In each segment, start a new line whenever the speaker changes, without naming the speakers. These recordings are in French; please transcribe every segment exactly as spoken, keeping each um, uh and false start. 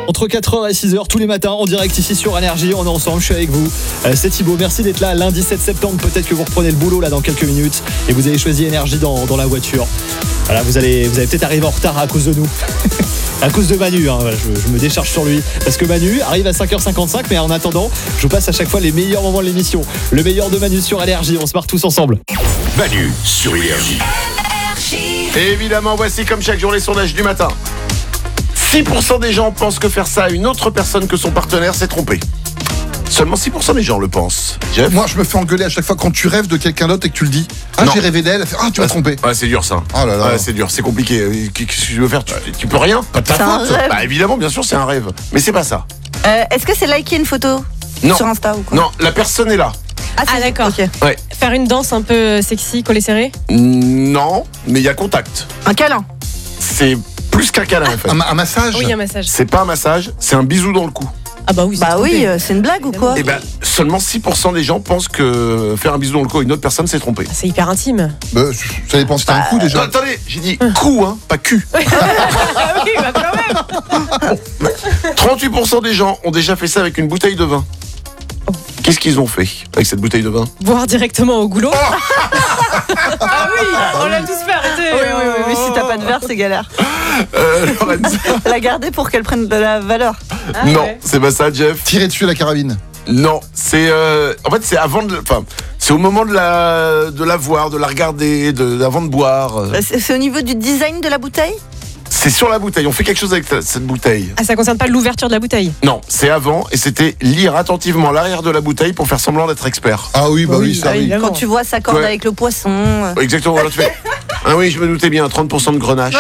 Entre quatre heures et six heures tous les matins en direct ici sur Énergie, on est ensemble, je suis avec vous. Euh, c'est Thibaut, merci d'être là lundi sept septembre, peut-être que vous reprenez le boulot là dans quelques minutes et vous avez choisi Énergie dans, dans la voiture. Voilà, vous allez, vous allez peut-être arriver en retard à cause de nous. À cause de Manu, hein, je, je me décharge sur lui. Parce que Manu arrive à cinq heures cinquante-cinq, mais en attendant, je vous passe à chaque fois les meilleurs moments de l'émission. Le meilleur de Manu sur Énergie, on se marre tous ensemble.
Manu sur Énergie.
Et évidemment, voici comme chaque jour les sondages du matin. six pour cent des gens pensent que faire ça à une autre personne que son partenaire, c'est tromper. Seulement six pour cent des gens le pensent. Jeff ?
Moi, je me fais engueuler à chaque fois quand tu rêves de quelqu'un d'autre et que tu le dis. Ah,
Non.
j'ai rêvé d'elle. Elle fait, ah, tu m'as trompé.
Ouais, c'est dur ça.
Oh là là.
Ouais, c'est dur, c'est compliqué. Qu'est-ce que tu veux faire ? tu, tu peux rien ? Pas de ta
C'est un
faute.
rêve.
Bah évidemment, bien sûr, c'est un rêve. Mais c'est pas ça.
Euh, Est-ce que c'est liker une photo
Non.
sur Insta ou quoi?
Non, la personne est là.
Ah, c'est-
Ah, d'accord.
ok.
Ouais.
Faire une danse un peu sexy, collé serré.
Non, mais il y a contact.
Un câlin.
C'est plus qu'un câlin en fait.
Un, ma- un massage.
Oui, un massage.
C'est pas un massage, c'est un bisou dans le cou.
Ah bah oui. c'est
Bah
trompé.
oui, euh, c'est une blague ou quoi?
Et ben seulement six pour cent des gens pensent que faire un bisou dans le cou à une autre personne, c'est tromper.
C'est hyper intime.
Bah, ça dépend si t'as un coup
Attends,
déjà.
attendez, j'ai dit cou, hein, pas cul.
Ah oui, bah quand même.
trente-huit pour cent des gens ont déjà fait ça avec une bouteille de vin. Qu'est-ce qu'ils ont fait avec cette bouteille de vin ?
Boire directement au goulot. Ah oui, on l'a tous fait arrêter.
Oui, oui, oui, oui, si t'as pas de verre, c'est galère.
euh, Lorenza.
La garder pour qu'elle prenne de la valeur.
Ah
Non,
ouais.
c'est pas ça, Jeff.
Tirer dessus à la carabine.
Non, c'est euh, en fait c'est avant de, enfin c'est au moment de la de la voir, de la regarder, de avant de boire.
Euh, C'est c'est au niveau du design de la bouteille?
C'est sur la bouteille. On fait quelque chose avec ta- cette bouteille.
Ah, ça concerne pas l'ouverture de la bouteille.
Non, c'est avant et c'était lire attentivement l'arrière de la bouteille pour faire semblant d'être expert.
Ah oui, bah oui,
Oui,
ça
ah oui.
oui.
Évidemment.
Quand tu vois sa corde
Ouais.
avec le poisson. euh,
Exactement. Voilà, tu fais. Ah oui, je me doutais bien. trente pour cent de grenache.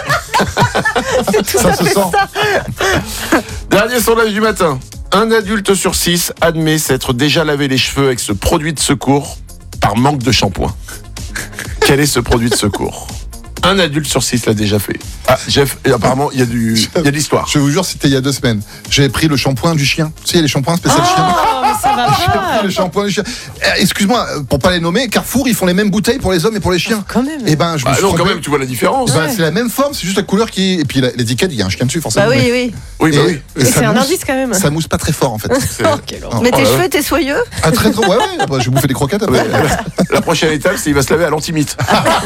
Ça se sent.
Dernier sondage du matin. Un adulte sur six admet s'être déjà lavé les cheveux avec ce produit de secours par manque de shampoing. Quel est ce produit de secours ? Un adulte sur six l'a déjà fait. Ah, Jeff, et apparemment, il y a du, il y a de l'histoire.
Je vous jure, c'était il y a deux semaines. J'avais pris le shampoing du chien. Tu sais, il y a les shampoings spéciaux chien.
Oh, mais ça va
J'ai pris
pas.
le shampoing du chien. Eh, excuse-moi, pour pas les nommer, Carrefour, ils font les mêmes bouteilles pour les hommes et pour les chiens.
Quand même.
Et ben, je me
Ah
suis
non, quand
trompé.
même, tu vois la différence.
Eh ben, c'est la même forme, c'est juste la couleur qui. Et puis la- l'étiquette, il y a un chien dessus, forcément.
Bah oui,
mais-
oui.
Oui, bah
Et-
oui.
et
Et
ça
c'est un
mousse-
indice quand même.
Ça mousse pas très fort en fait.
C'est-
Oh, quelle horreur.
Mais tes
Oh là là.
cheveux, t'es soyeux?
Ah, très très. Ouais, ouais, bah, je vais bouffer des croquettes après.
La prochaine étape, c'est qu'il va se laver à l'antimite.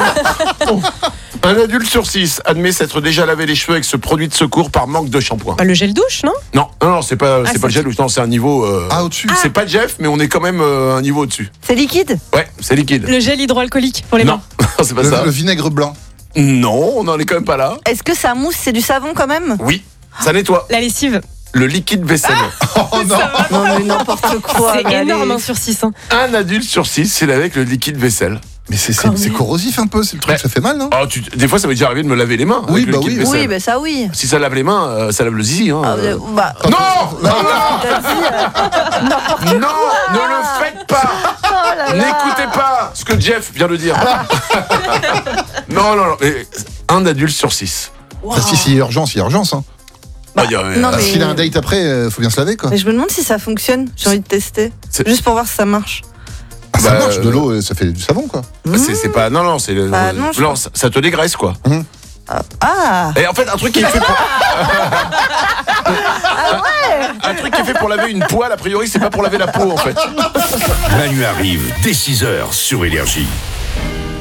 Un adulte sur six admet s'être déjà lavé les cheveux avec ce produit de secours par manque de shampoing.
Bah, le gel douche, non?
Non, non, non, c'est pas,
Ah,
c'est pas le
c'est-
gel, non, c'est un niveau. euh,
Ah, au-dessus.
C'est pas Jeff, mais on est quand même euh, un niveau au-dessus.
C'est liquide?
Ouais, c'est liquide.
Le gel hydroalcoolique pour les
Non,
mains.
c'est pas
Le,
ça.
le vinaigre blanc.
Non, on n'en est quand même pas là.
Est-ce que ça mousse? C'est du savon quand même?
Oui, ça nettoie.
La lessive.
Le liquide vaisselle.
Oh non.
Non, mais n'importe quoi.
C'est
mais allez.
énorme hein, sur six. Hein.
Un adulte sur six, c'est avec le liquide vaisselle.
Mais c'est c'est-
Quand
c'est
même.
corrosif un peu, c'est le truc,
Ouais.
ça fait mal, non?
Oh, tu, des fois, ça m'est déjà arrivé de me laver les mains.
Oui,
avec le
bah
liquide
oui.
vaisselle.
Oui, bah ça oui.
Si ça lave les mains, euh, ça lave le zizi. Hein,
Ah,
euh.
euh, bah,
Non, non,
t'as dit, euh, n'importe
non, ne le faites pas.
quoi, là là.
N'écoutez pas ce que Jeff vient de dire. non, non, non. Mais un adulte sur six.
Parce que s'il y a urgence, il y a urgence. Hein.
Bah, il y a-
non,
Ah,
mais-
S'il a un date après, euh, faut bien se laver quoi.
Mais je me demande si ça fonctionne. J'ai envie de tester.
C'est-
Juste pour voir si ça marche.
Ah, ça
bah,
marche, de
euh,
l'eau, euh, ça fait du savon quoi.
C'est, c'est pas. Non, non, c'est. le-
Bah, non, je
non, ça, ça te dégraisse quoi.
Ah.
Et en fait, un truc qui est fait pour. Un truc qui est fait pour laver une poêle, a priori, c'est pas pour laver la peau en fait.
Manu arrive dès six heures sur Énergie.